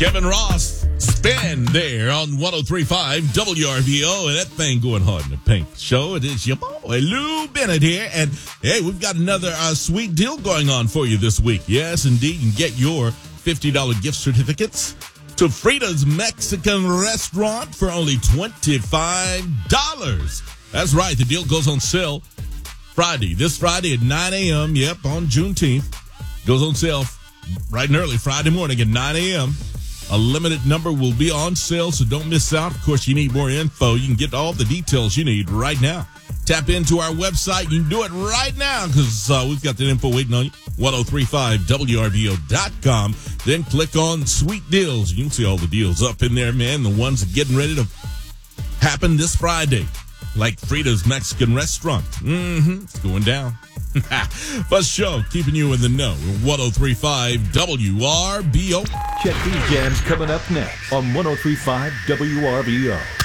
Kevin Ross, Spin there on 103.5 WRVO, and that thing going hard in the paint. Show it is your boy Lou Bennett here, and hey, we've got another sweet deal going on for you this week. Yes, indeed, you can get your $50 gift certificates to Frida's Mexican Restaurant for only $25. That's right, the deal goes on sale this Friday at 9 a.m. Yep, on Juneteenth. Goes on sale bright and early Friday morning at 9 a.m. A limited number will be on sale, so don't miss out. Of course, you need more info. You can get all the details you need right now. Tap into our website. You can do it right now because we've got that info waiting on you. 1035WRVO.com. Then click on Sweet Deals. You can see all the deals up in there, man. The ones that are getting ready to happen this Friday, like Frida's Mexican Restaurant. It's going down. First show, keeping you in the know. 1035 WRVO. Check these jams coming up next on 1035 WRVO.